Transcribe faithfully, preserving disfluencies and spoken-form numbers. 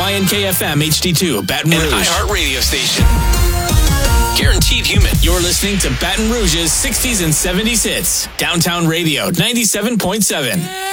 Y N K F M H D two, Baton Rouge. An iHeart radio station. Guaranteed human. You're listening to Baton Rouge's sixties and seventies hits. Downtown Radio, ninety-seven point seven.